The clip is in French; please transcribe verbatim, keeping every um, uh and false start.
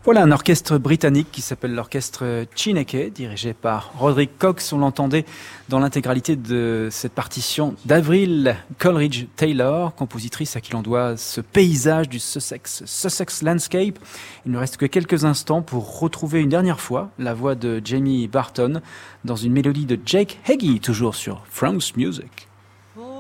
Voilà un orchestre britannique qui s'appelle l'orchestre Chineke, dirigé par Roderick Cox. On l'entendait dans l'intégralité de cette partition d'Avril Coleridge-Taylor, compositrice à qui l'on doit ce paysage du Sussex, Sussex Landscape. Il ne reste que quelques instants pour retrouver une dernière fois la voix de Jamie Barton dans une mélodie de Jake Heggie, toujours sur France Music.